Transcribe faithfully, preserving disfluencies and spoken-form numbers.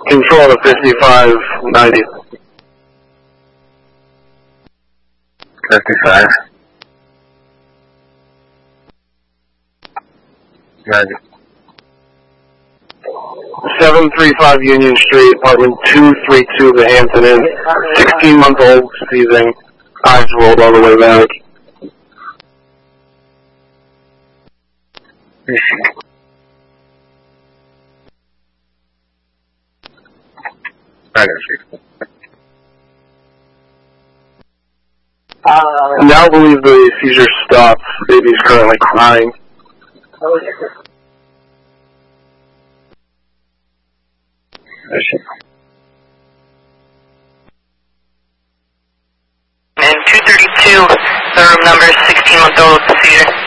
Control to fifty-five ninety. fifty-five. ninety. seven thirty-five Union Street, apartment two thirty-two, the Hampton Inn. sixteen-month-old, seizing, eyes rolled all the way back. I got you. I now believe the seizure stopped. Baby's currently crying. And two thirty-two, the room number, sixteen-month-old seizure.